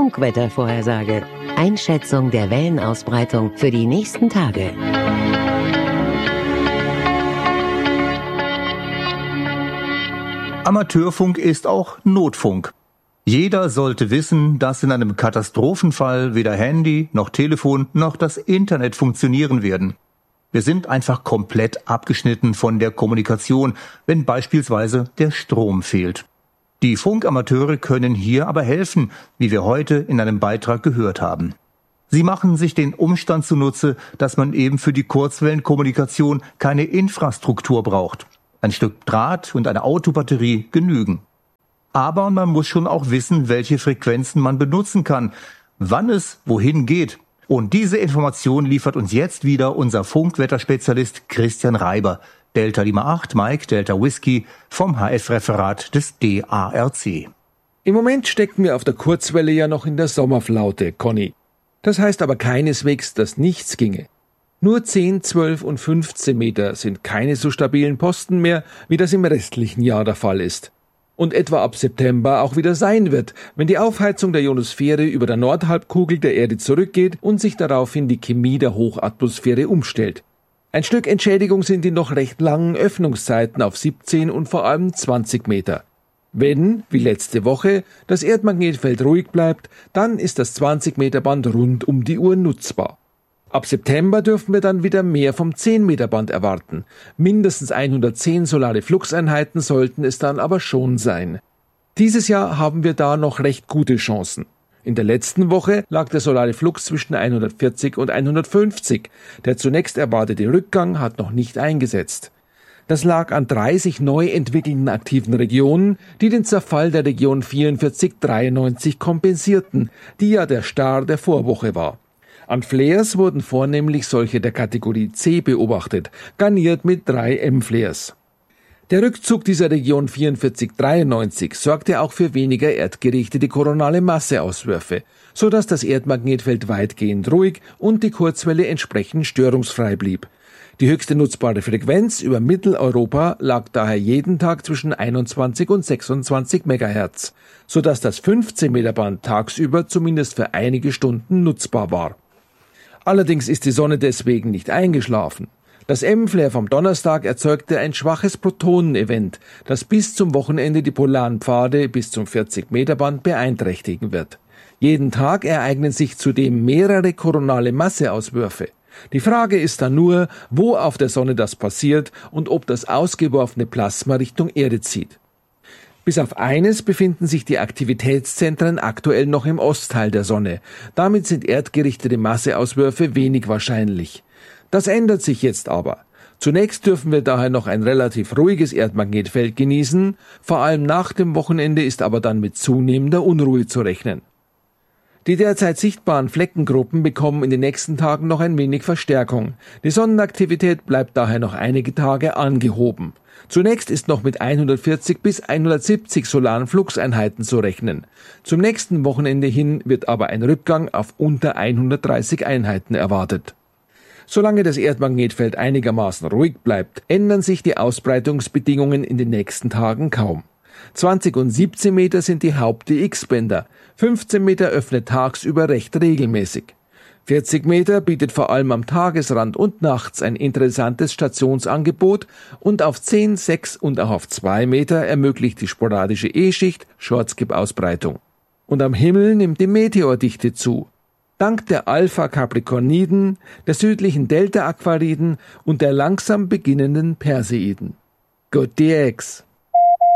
Funkwettervorhersage. Einschätzung der Wellenausbreitung für die nächsten Tage. Amateurfunk ist auch Notfunk. Jeder sollte wissen, dass in einem Katastrophenfall weder Handy, noch Telefon, noch das Internet funktionieren werden. Wir sind einfach komplett abgeschnitten von der Kommunikation, wenn beispielsweise der Strom fehlt. Die Funkamateure können hier aber helfen, wie wir heute in einem Beitrag gehört haben. Sie machen sich den Umstand zunutze, dass man eben für die Kurzwellenkommunikation keine Infrastruktur braucht. Ein Stück Draht und eine Autobatterie genügen. Aber man muss schon auch wissen, welche Frequenzen man benutzen kann, wann es wohin geht. Und diese Information liefert uns jetzt wieder unser Funkwetterspezialist Christian Reiber, Delta Lima 8 Mike Delta Whisky vom HF-Referat des DARC. Im Moment stecken wir auf der Kurzwelle ja noch in der Sommerflaute, Conny. Das heißt aber keineswegs, dass nichts ginge. Nur 10, 12 und 15 Meter sind keine so stabilen Posten mehr, wie das im restlichen Jahr der Fall ist. Und etwa ab September auch wieder sein wird, wenn die Aufheizung der Ionosphäre über der Nordhalbkugel der Erde zurückgeht und sich daraufhin die Chemie der Hochatmosphäre umstellt. Ein Stück Entschädigung sind die noch recht langen Öffnungszeiten auf 17 und vor allem 20 Meter. Wenn, wie letzte Woche, das Erdmagnetfeld ruhig bleibt, dann ist das 20-Meter-Band rund um die Uhr nutzbar. Ab September dürfen wir dann wieder mehr vom 10-Meter-Band erwarten. Mindestens 110 solare Fluxeinheiten sollten es dann aber schon sein. Dieses Jahr haben wir da noch recht gute Chancen. In der letzten Woche lag der solare Flux zwischen 140 und 150. Der zunächst erwartete Rückgang hat noch nicht eingesetzt. Das lag an 30 neu entwickelten aktiven Regionen, die den Zerfall der Region 4493 kompensierten, die ja der Star der Vorwoche war. An Flares wurden vornehmlich solche der Kategorie C beobachtet, garniert mit 3 M-Flares. Der Rückzug dieser Region 4493 sorgte auch für weniger erdgerichtete koronale Masseauswürfe, sodass das Erdmagnetfeld weitgehend ruhig und die Kurzwelle entsprechend störungsfrei blieb. Die höchste nutzbare Frequenz über Mitteleuropa lag daher jeden Tag zwischen 21 und 26 MHz, sodass das 15-Meter-Band tagsüber zumindest für einige Stunden nutzbar war. Allerdings ist die Sonne deswegen nicht eingeschlafen. Das M-Flare vom Donnerstag erzeugte ein schwaches Protonen-Event, das bis zum Wochenende die polaren Pfade bis zum 40-Meter-Band beeinträchtigen wird. Jeden Tag ereignen sich zudem mehrere koronale Masseauswürfe. Die Frage ist dann nur, wo auf der Sonne das passiert und ob das ausgeworfene Plasma Richtung Erde zieht. Bis auf eines befinden sich die Aktivitätszentren aktuell noch im Ostteil der Sonne. Damit sind erdgerichtete Masseauswürfe wenig wahrscheinlich. Das ändert sich jetzt aber. Zunächst dürfen wir daher noch ein relativ ruhiges Erdmagnetfeld genießen, vor allem nach dem Wochenende ist aber dann mit zunehmender Unruhe zu rechnen. Die derzeit sichtbaren Fleckengruppen bekommen in den nächsten Tagen noch ein wenig Verstärkung. Die Sonnenaktivität bleibt daher noch einige Tage angehoben. Zunächst ist noch mit 140 bis 170 solaren Fluxeinheiten zu rechnen. Zum nächsten Wochenende hin wird aber ein Rückgang auf unter 130 Einheiten erwartet. Solange das Erdmagnetfeld einigermaßen ruhig bleibt, ändern sich die Ausbreitungsbedingungen in den nächsten Tagen kaum. 20 und 17 Meter sind die Haupt-DX-Bänder. 15 Meter öffnet tagsüber recht regelmäßig. 40 Meter bietet vor allem am Tagesrand und nachts ein interessantes Stationsangebot und auf 10, 6 und auch auf 2 Meter ermöglicht die sporadische E-Schicht Shortskip-Ausbreitung. Und am Himmel nimmt die Meteordichte zu. Dank der Alpha-Capricorniden, der südlichen Delta-Aquariden und der langsam beginnenden Perseiden. Go DX!